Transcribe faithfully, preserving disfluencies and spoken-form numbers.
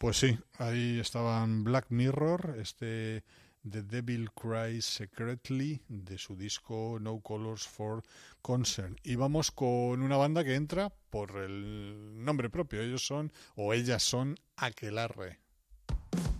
Pues sí, ahí estaban Black Mirror, este The Devil Cries Secretly, de su disco No Colors for Concern. Y vamos con una banda que entra por el nombre propio. Ellos son, o ellas son, Aquelarre.